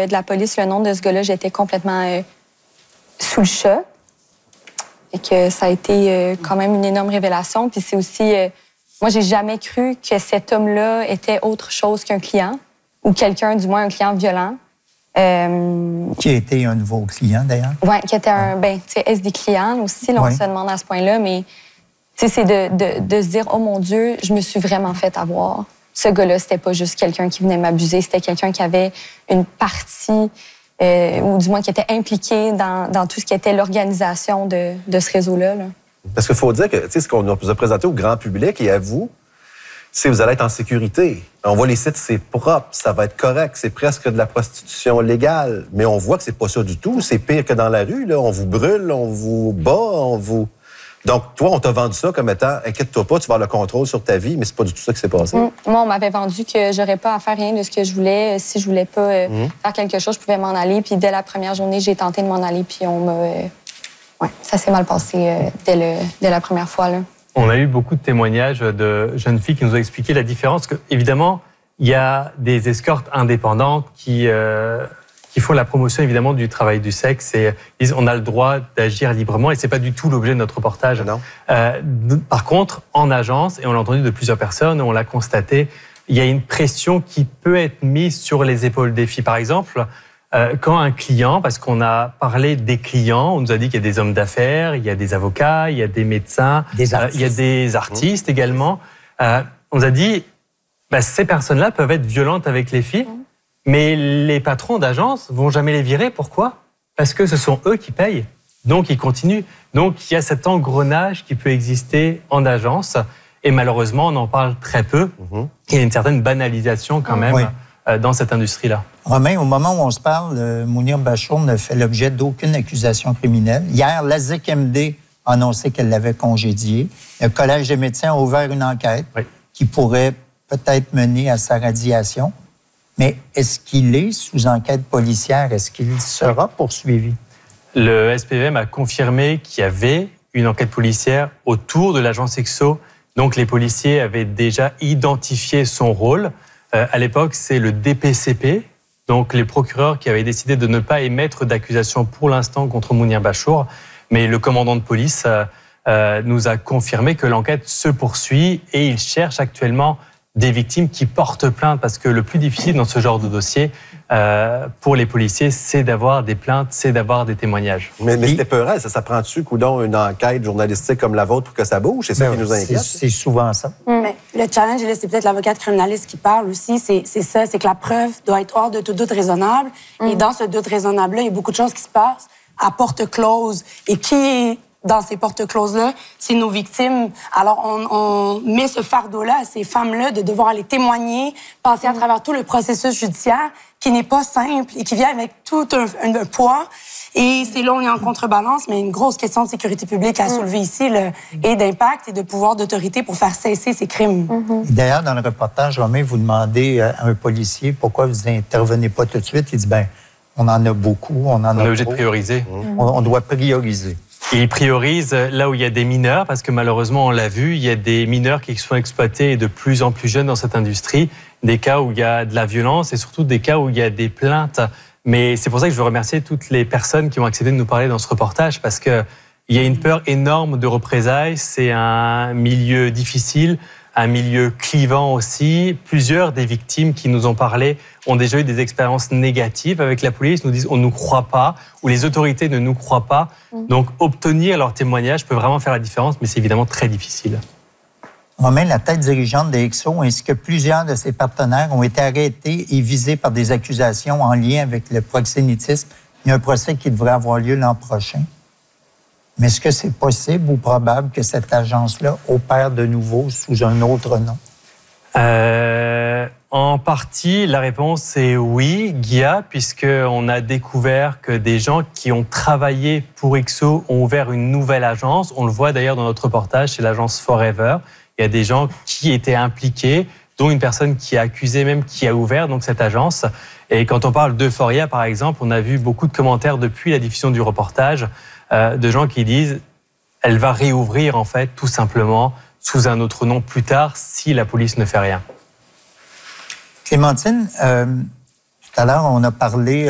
de la police le nom de ce gars-là, j'étais complètement sous le choc. Et que ça a été quand même une énorme révélation. Puis c'est aussi... moi, j'ai jamais cru que cet homme-là était autre chose qu'un client, ou quelqu'un, du moins un client violent. Qui a été un nouveau client, d'ailleurs? Oui, qui était un SD client aussi, là, on se demande à ce point-là, mais c'est de se dire, oh mon Dieu, je me suis vraiment fait avoir. Ce gars-là, c'était pas juste quelqu'un qui venait m'abuser, c'était quelqu'un qui avait une partie... ou du moins qui était impliqué dans tout ce qui était l'organisation de ce réseau-là. Là. Parce qu'il faut dire que ce qu'on nous a présenté au grand public et à vous, c'est vous allez être en sécurité. On voit les sites, c'est propre, ça va être correct, c'est presque de la prostitution légale. Mais on voit que c'est pas ça du tout, c'est pire que dans la rue. Là. On vous brûle, on vous bat, on vous... Donc, toi, on t'a vendu ça comme étant « Inquiète-toi pas, tu vas avoir le contrôle sur ta vie », mais c'est pas du tout ça qui s'est passé. Moi, on m'avait vendu que j'aurais pas à faire rien de ce que je voulais. Si je voulais pas faire quelque chose, je pouvais m'en aller. Puis dès la première journée, j'ai tenté de m'en aller. Puis on m'a... ça s'est mal passé dès la première fois. Là. On a eu beaucoup de témoignages de jeunes filles qui nous ont expliqué la différence. Que, évidemment, il y a des escortes indépendantes qui font la promotion, évidemment, du travail du sexe et disent on a le droit d'agir librement et c'est pas du tout l'objet de notre reportage. Non. Par contre, en agence, et on l'a entendu de plusieurs personnes, on l'a constaté, il y a une pression qui peut être mise sur les épaules des filles. Par exemple, quand un client, parce qu'on a parlé des clients, on nous a dit qu'il y a des hommes d'affaires, il y a des avocats, il y a des médecins, il y a des artistes également. On nous a dit, ces personnes-là peuvent être violentes avec les filles, mais les patrons d'agence vont jamais les virer. Pourquoi? Parce que ce sont eux qui payent. Donc, ils continuent. Donc, il y a cet engrenage qui peut exister en agence. Et malheureusement, on en parle très peu. Il y a une certaine banalisation quand même dans cette industrie-là. Romain, au moment où on se parle, Mounir Bachour ne fait l'objet d'aucune accusation criminelle. Hier, la ZQMD a annoncé qu'elle l'avait congédié. Le Collège des médecins a ouvert une enquête qui pourrait peut-être mener à sa radiation. Mais est-ce qu'il est sous enquête policière? Est-ce qu'il sera poursuivi? Le SPVM a confirmé qu'il y avait une enquête policière autour de l'agent Sexo. Donc, les policiers avaient déjà identifié son rôle. À l'époque, c'est le DPCP, donc les procureurs qui avaient décidé de ne pas émettre d'accusation pour l'instant contre Mounir Bachour. Mais le commandant de police nous a confirmé que l'enquête se poursuit et il cherche actuellement des victimes qui portent plainte, parce que le plus difficile dans ce genre de dossier, pour les policiers, c'est d'avoir des plaintes, c'est d'avoir des témoignages. Mais c'était peureux, ça prend-tu, coudonc, une enquête journalistique comme la vôtre pour que ça bouge? C'est ça qui nous inquiète? C'est souvent ça. Mais le challenge, là, c'est peut-être l'avocate criminaliste qui parle aussi, c'est ça, c'est que la preuve doit être hors de tout doute raisonnable. Et dans ce doute raisonnable-là, il y a beaucoup de choses qui se passent à porte close. Et qui dans ces portes closes-là, c'est nos victimes. Alors, on met ce fardeau-là à ces femmes-là de devoir aller témoigner, passer à travers tout le processus judiciaire qui n'est pas simple et qui vient avec tout un poids. Et c'est là où on est en contrebalance, mais une grosse question de sécurité publique à soulever ici, et d'impact et de pouvoir d'autorité pour faire cesser ces crimes. D'ailleurs, dans le reportage, Romain, vous demandez à un policier pourquoi vous n'intervenez pas tout de suite. Il dit, on en a beaucoup, on est obligé de prioriser. On doit prioriser. Et ils priorisent là où il y a des mineurs, parce que malheureusement, on l'a vu, il y a des mineurs qui sont exploités de plus en plus jeunes dans cette industrie, des cas où il y a de la violence et surtout des cas où il y a des plaintes. Mais c'est pour ça que je veux remercier toutes les personnes qui ont accepté de nous parler dans ce reportage, parce qu'il y a une peur énorme de représailles, c'est un milieu difficile, un milieu clivant aussi. Plusieurs des victimes qui nous ont parlé ont déjà eu des expériences négatives avec la police, nous disent on ne nous croit pas, ou les autorités ne nous croient pas. Donc obtenir leur témoignage peut vraiment faire la différence, mais c'est évidemment très difficile. Romain, la tête dirigeante de EXO ainsi que plusieurs de ses partenaires ont été arrêtés et visés par des accusations en lien avec le proxénétisme. Il y a un procès qui devrait avoir lieu l'an prochain. Mais est-ce que c'est possible ou probable que cette agence-là opère de nouveau sous un autre nom? En partie, la réponse est oui, Guilla, puisqu'on a découvert que des gens qui ont travaillé pour EXO ont ouvert une nouvelle agence. On le voit d'ailleurs dans notre reportage, c'est l'agence Forever. Il y a des gens qui étaient impliqués, dont une personne qui est accusée même, qui a ouvert donc cette agence. Et quand on parle d'Euphoria, par exemple, on a vu beaucoup de commentaires depuis la diffusion du reportage de gens qui disent « elle va réouvrir en fait tout simplement sous un autre nom plus tard si la police ne fait rien ». Clémentine, tout à l'heure, on a parlé